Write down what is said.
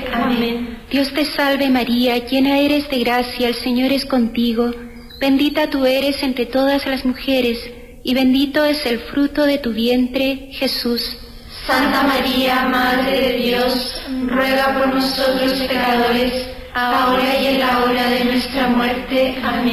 Amén. Dios te salve María, llena eres de gracia, el Señor es contigo. Bendita tú eres entre todas las mujeres, y bendito es el fruto de tu vientre, Jesús. Santa María, Madre de Dios, ruega por nosotros pecadores, ahora y en la hora de nuestra muerte. Amén.